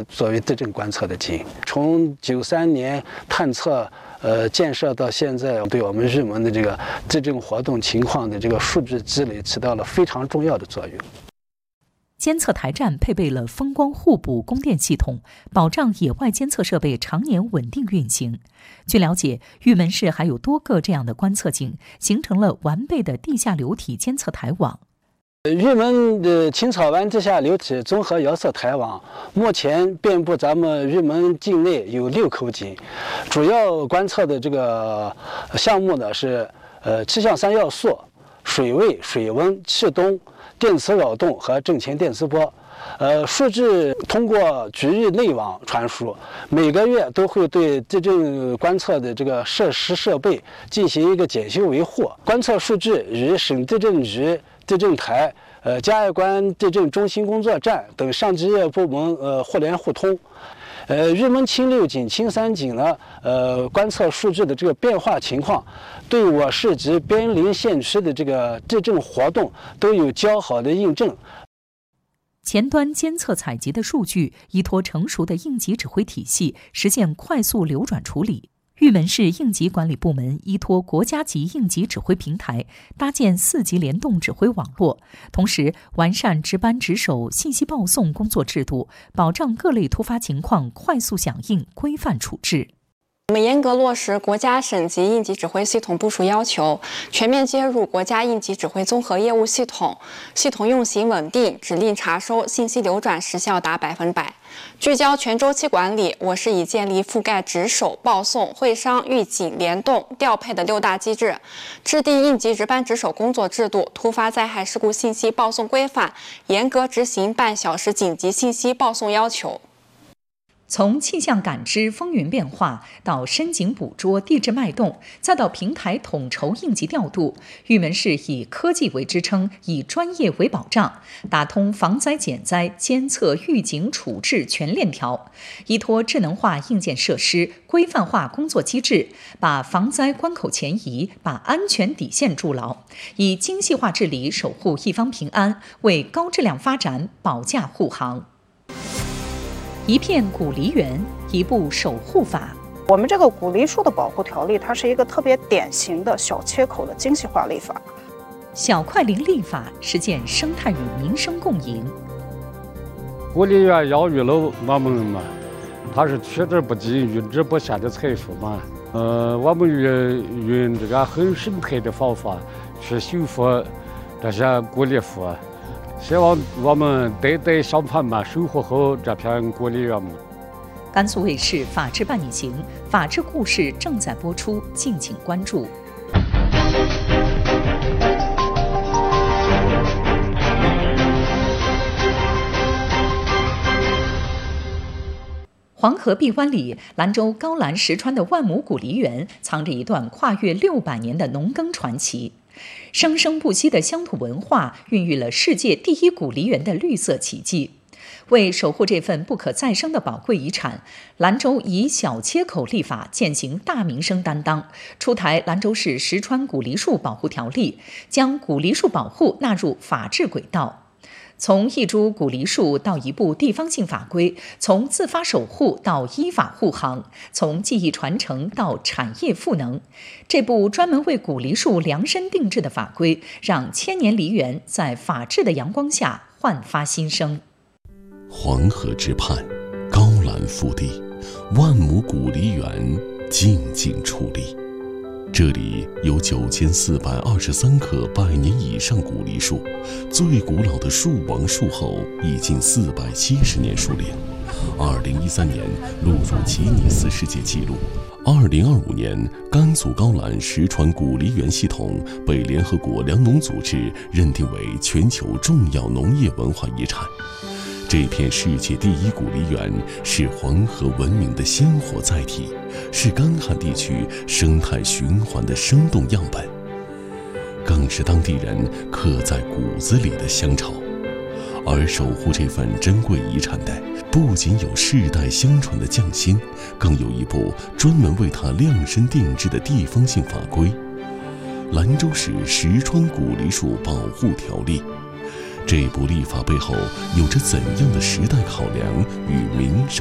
作为地震观测的井。从93年探测建设到现在，对我们日门的这个地震活动情况的这个数据积累起到了非常重要的作用。 监测台站配备了风光互补供电系统，保障野外监测设备常年稳定运行。据了解，玉门市还有多个这样的观测井，形成了完备的地下流体监测台网。 玉门的青草湾地下流体综合遥测台网，目前遍布咱们玉门境内有6口井，主要观测的这个项目呢是气象3要素、水位、水温、气动、电磁扰动和正前电磁波。数据通过局域内网传输，每个月都会对地震观测的这个设施设备进行一个检修维护。观测数据与省地震局、地震台、嘉峪关地震中心工作站等上级业部门互联互通。玉门青6井、青3井呢，观测数据的这个变化情况，对我市及边邻县区的这个地震活动都有较好的印证。 前端监测采集的数据依托成熟的应急指挥体系，实现快速流转处理。玉门市应急管理部门依托国家级应急指挥平台，搭建4级联动指挥网络，同时完善值班值守、信息报送工作制度，保障各类突发情况快速响应、规范处置。 我们严格落实国家省级应急指挥系统部署要求，全面接入国家应急指挥综合业务系统，系统运行稳定，指令查收、信息流转时效达100%。聚焦全周期管理，我市已建立覆盖值守、报送、会商、预警、联动、调配的6大机制，制定应急值班值守工作制度、突发灾害事故信息报送规范，严格执行半小时紧急信息报送要求。 从气象感知风云变化，到深井捕捉地质脉动，再到平台统筹应急调度，玉门市以科技为支撑，以专业为保障，打通防灾减灾、监测预警处置全链条，依托智能化硬件设施、规范化工作机制，把防灾关口前移，把安全底线筑牢，以精细化治理守护一方平安，为高质量发展保驾护航。一片古梨园，一部守护法。 我们这个古梨树的保护条例，它是一个特别典型的小切口的精细化立法。 小块林立法，实践生态与民生共赢。 古梨园养育了我们嘛，它是取之不尽、用之不竭的财富嘛。我们用这个很生态的方法去修复这些古梨树。希望我们代代相传嘛，守护好这片古梨园嘛。 甘肃卫视《法治伴你行》，法治故事正在播出，敬请关注。黄河闭湾里，兰州高兰石川的万亩古梨园，藏着一段跨越600年的农耕传奇。生生不息的乡土文化孕育了世界第1古梨园的绿色奇迹。为守护这份不可再生的宝贵遗产，兰州以小切口立法践行大民生担当，出台兰州市石川古梨树保护条例，将古梨树保护纳入法治轨道。从一株古梨树到一部地方性法规，从自发守护到依法护航，从技艺传承到产业赋能，这部专门为古梨树量身定制的法规，让千年梨园在法治的阳光下焕发新生。 黄河之畔，高兰腹地，万亩古梨园静静矗立。这里有9423棵100年以上古梨树，最古老的树王树后已近470年树龄。2013年录入吉尼斯世界纪录。2025年，甘肃高兰石川古梨园系统被联合国粮农组织认定为全球重要农业文化遗产。这片世界第1古梨园是黄河文明的鲜活载体，是干旱地区生态循环的生动样本，更是当地人刻在骨子里的乡愁。而守护这份珍贵遗产的，不仅有世代相传的匠心，更有一部专门为它量身定制的地方性法规——兰州市石川古梨树保护条例。这部立法背后有着怎样的时代考量与民生